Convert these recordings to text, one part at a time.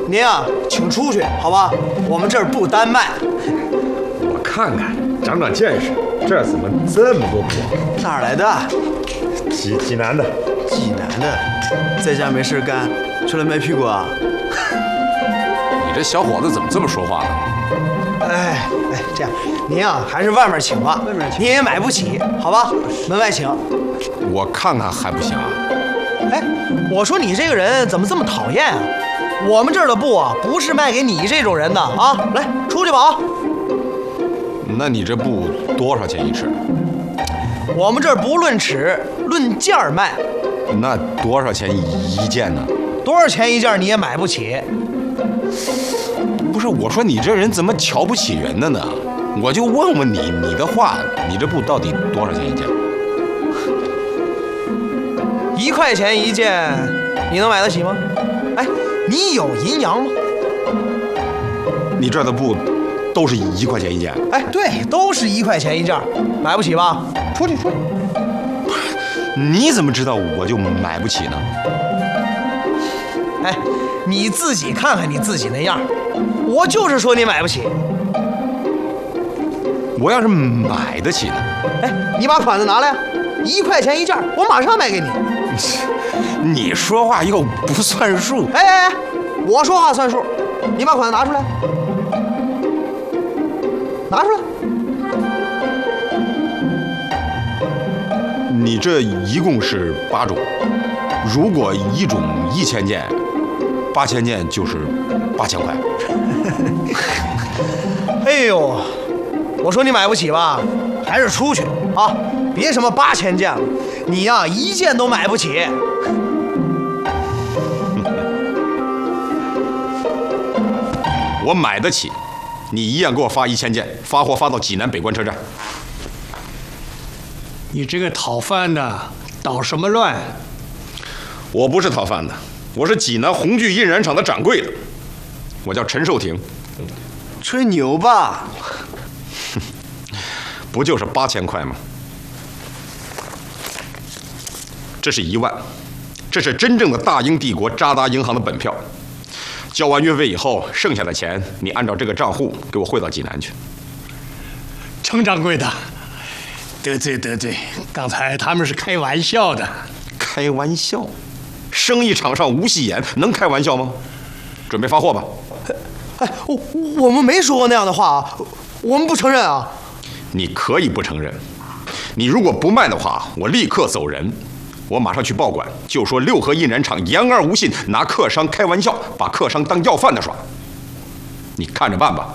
您啊，请出去，好吧？我们这儿不单卖。 我看看，长长见识，这怎么这么多布？ 哪儿来的？ 济南的。 济南的，在家没事干，出来卖屁股啊？ 你这小伙子怎么这么说话呢？ 哎，这样，您啊还是外面请吧，您也买不起，好吧？门外请。 我看看还不行啊？ 哎，我说你这个人怎么这么讨厌啊？我们这儿的布啊，不是卖给你这种人的啊！来，出去吧啊！ 那你这布多少钱一尺？ 我们这儿不论尺，论件儿卖。 那多少钱一件呢？ 多少钱一件你也买不起。 不是，我说你这人怎么瞧不起人的呢？我就问问你，你的话，你这布到底多少钱一件 ？1块钱一件，你能买得起吗？哎，你有银洋吗？ 你这儿的布都是1块钱一件？ 哎，对，都是1块钱一件，买不起吧？出去。 你怎么知道我就买不起呢？ 哎，你自己看看你自己那样，我就是说你买不起。 我要是买得起呢？ 哎，你把款子拿来，1块钱一件，我马上卖给你。 你说话又不算数。 哎，我说话算数，你把款子拿出来，拿出来。 你这一共是8种，如果一种1000件，8000件就是8000块。 哎呦，我说你买不起吧，还是出去啊！别什么8000件了，你呀1件都买不起。 我买得起，你一样给我发1000件，发货发到济南北关车站。 你这个讨饭的，捣什么乱？ 我不是讨饭的，我是济南红炬印染厂的掌柜的，我叫陈寿亭。 吹牛吧？ 不就是8000块吗？这是1万，这是真正的大英帝国渣打银行的本票。交完运费以后，剩下的钱你按照这个账户给我汇到济南去。 程掌柜的，得罪，刚才他们是开玩笑的。 开玩笑？生意场上无戏言，能开玩笑吗？准备发货吧。 哎，我们没说过那样的话啊，我们不承认啊。 你可以不承认，你如果不卖的话，我立刻走人。我马上去报馆，就说六合印染厂言而无信，拿客商开玩笑，把客商当要饭的耍。你看着办吧。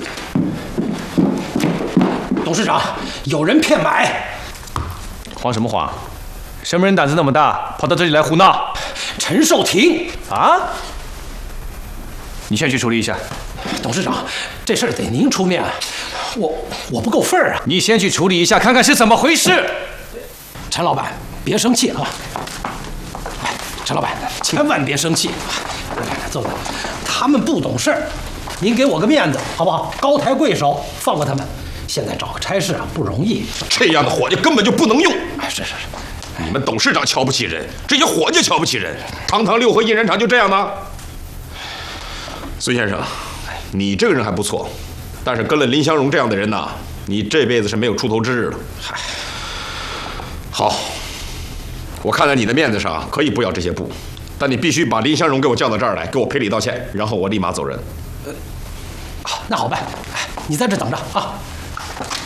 董事长，有人骗买。 慌什么慌？什么人胆子那么大，跑到这里来胡闹？ 陈寿亭啊！你先去处理一下。 董事长，这事儿得您出面，我不够份儿啊。 你先去处理一下，看看是怎么回事。 陈老板，别生气啊！陈老板，千万别生气。坐，他们不懂事儿，您给我个面子好不好？高抬贵手，放过他们。现在找个差事啊不容易， 这样的伙计根本就不能用。 是。 你们董事长瞧不起人，这些伙计瞧不起人，堂堂六合印染厂就这样吗？孙先生，你这个人还不错，但是跟了林香荣这样的人呐，你这辈子是没有出头之日了。好，我看在你的面子上，可以不要这些布，但你必须把林香荣给我叫到这儿来，给我赔礼道歉，然后我立马走人。 好，那好办，你在这等着啊。